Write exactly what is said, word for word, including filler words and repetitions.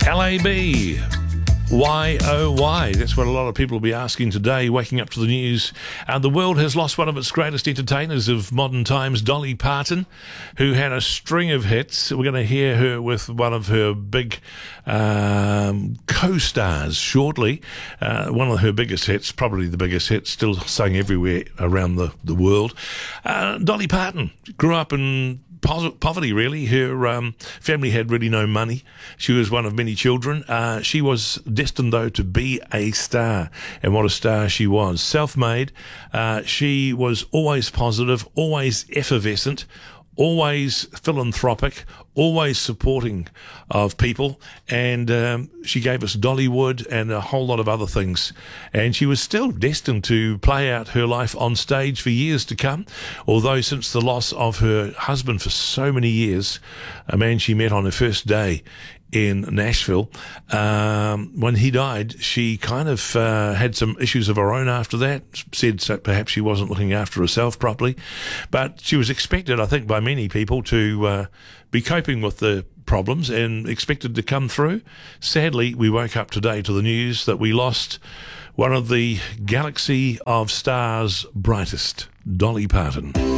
L A B. Why, oh, why? That's what a lot of people will be asking today, waking up to the news. Uh, the world has lost one of its greatest entertainers of modern times, Dolly Parton, who had a string of hits. We're going to hear her with one of her big um, co-stars shortly. Uh, one of her biggest hits, probably the biggest hit, still sung everywhere around the, the world. Uh, Dolly Parton grew up in poverty, really. Her um, family had really no money. She was one of many children. Uh, she was destined, though, to be a star, and what a star she was. Self-made. Uh, she was always positive, always effervescent, always philanthropic, always supporting of people, and um, she gave us Dollywood and a whole lot of other things. And she was still destined to play out her life on stage for years to come, although since the loss of her husband for so many years, a man she met on her first day in Nashville, um, when he died, she kind of uh, had some issues of her own after that, said so perhaps she wasn't looking after herself properly, but she was expected, I think, by many people to uh, be coping with the problems and expected to come through. Sadly, we woke up today to the news that we lost one of the galaxy of stars' brightest, Dolly Parton.